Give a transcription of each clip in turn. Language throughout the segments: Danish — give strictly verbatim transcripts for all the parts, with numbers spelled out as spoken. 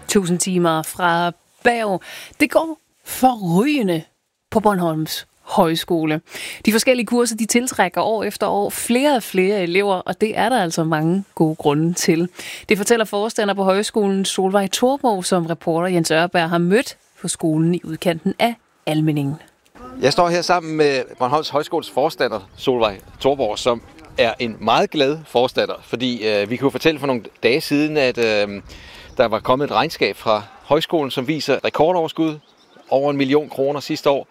tusind timer fra Berg. Det går forrygende på Bornholms Højskole. De forskellige kurser, de tiltrækker år efter år flere og flere elever, og det er der altså mange gode grunde til. Det fortæller forstander på højskolen Solvej Torborg, som reporter Jens Ørberg har mødt på skolen i udkanten af Almindingen. Jeg står her sammen med Bornholms Højskoles forstander Solvej Torborg, som er en meget glad forstander, fordi øh, vi kunne fortælle for nogle dage siden, at øh, der var kommet et regnskab fra højskolen, som viser rekordoverskud over en million kroner sidste år.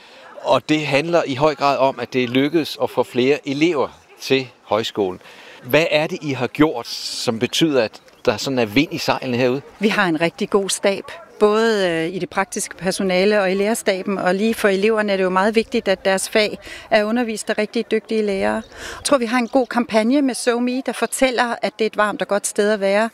Og det handler i høj grad om, at det lykkedes at få flere elever til højskolen. Hvad er det, I har gjort, som betyder, at der sådan er vind i sejlene herude? Vi har en rigtig god stab, både i det praktiske personale og i lærerstaben. Og lige for eleverne er det jo meget vigtigt, at deres fag er undervist af rigtig dygtige lærere. Jeg tror, vi har en god kampagne med SoMe, der fortæller, at det er et varmt og godt sted at være.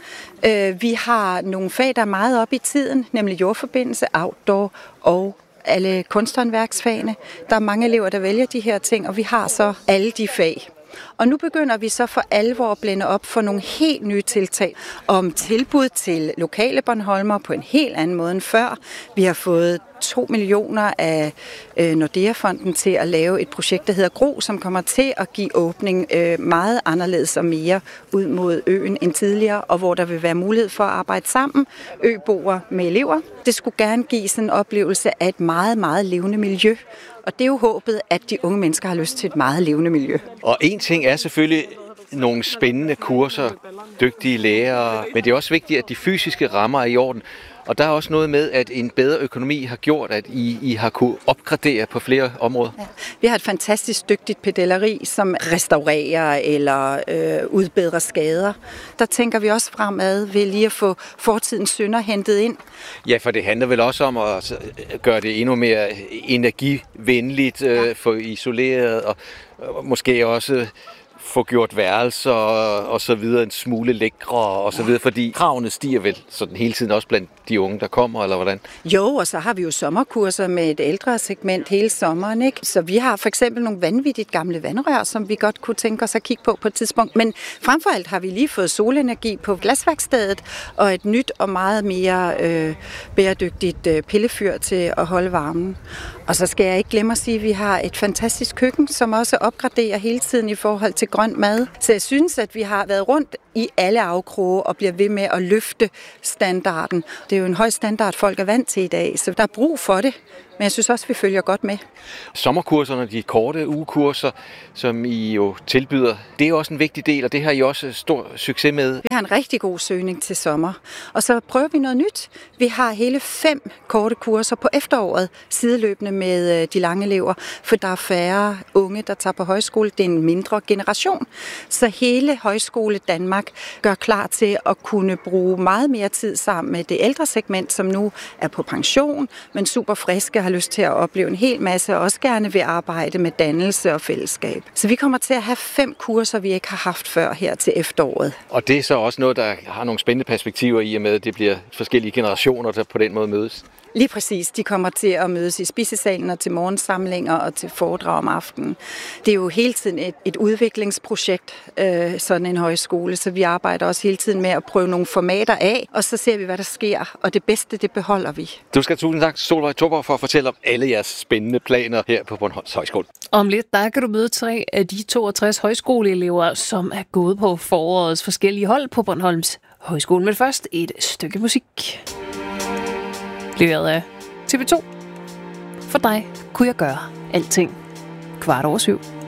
Vi har nogle fag, der er meget op i tiden, nemlig jordforbindelse, outdoor og alle kunsthåndværksfagene. Der er mange elever, der vælger de her ting, og vi har så alle de fag. Og nu begynder vi så for alvor at blænde op for nogle helt nye tiltag om tilbud til lokale Bornholmer på en helt anden måde end før. Vi har fået to millioner af øh, Nordea-fonden til at lave et projekt, der hedder Gro, som kommer til at give åbning øh, meget anderledes og mere ud mod øen end tidligere, og hvor der vil være mulighed for at arbejde sammen, øboere med elever. Det skulle gerne give sådan en oplevelse af et meget, meget levende miljø. Og det er jo håbet, at de unge mennesker har lyst til et meget levende miljø. Og en ting er selvfølgelig nogle spændende kurser, dygtige lærere, men det er også vigtigt, at de fysiske rammer er i orden. Og der er også noget med, at en bedre økonomi har gjort, at I, I har kunne opgradere på flere områder. Ja. Vi har et fantastisk dygtigt pedaleri, som restaurerer eller øh, udbedrer skader. Der tænker vi også fremad ved lige at få fortidens synder hentet ind. Ja, for det handler vel også om at gøre det endnu mere energivenligt, øh, ja. Få isoleret og måske også få gjort værelser og så videre en smule lækre og så videre, fordi kravene stiger vel sådan hele tiden også blandt de unge, der kommer, eller hvordan? Jo, og så har vi jo sommerkurser med et ældre segment hele sommeren, ikke? Så vi har for eksempel nogle vanvittigt gamle vandrør, som vi godt kunne tænke os at kigge på på et tidspunkt. Men frem for alt har vi lige fået solenergi på glasværkstedet og et nyt og meget mere øh, bæredygtigt øh, pillefyr til at holde varmen. Og så skal jeg ikke glemme at sige, at vi har et fantastisk køkken, som også opgraderer hele tiden i forhold til grøn mad. Så jeg synes, at vi har været rundt i alle afkroge og bliver ved med at løfte standarden. Det er jo en høj standard, folk er vant til i dag, så der er brug for det. Men jeg synes også, vi følger godt med. Sommerkurserne, de korte ugekurser, som I jo tilbyder, det er jo også en vigtig del, og det har I også stor succes med. Vi har en rigtig god søgning til sommer, og så prøver vi noget nyt. Vi har hele fem korte kurser på efteråret, sideløbende med de lange elever, for der er færre unge, der tager på højskole. Det er en mindre generation, så hele Højskole Danmark gør klar til at kunne bruge meget mere tid sammen med det ældre segment, som nu er på pension, men super friske, har lyst til at opleve en hel masse, og også gerne vil arbejde med dannelse og fællesskab. Så vi kommer til at have fem kurser, vi ikke har haft før her til efteråret. Og det er så også noget, der har nogle spændende perspektiver i og med, at det bliver forskellige generationer, der på den måde mødes. Lige præcis. De kommer til at mødes i spisesalen og til morgensamlinger og til foredrag om aftenen. Det er jo hele tiden et, et udviklingsprojekt, øh, sådan en højskole, så vi arbejder også hele tiden med at prøve nogle formater af, og så ser vi, hvad der sker, og det bedste, det beholder vi. Du skal tusind tak, Solvej Torborg, for at fortælle om alle jeres spændende planer her på Bornholms Højskole. Om lidt, der kan du møde tre af de toogtres højskoleelever, som er gået på forårets forskellige hold på Bornholms Højskole. Men først et stykke musik. Leveret af T V to. For dig kunne jeg gøre alting. Kvart over syv.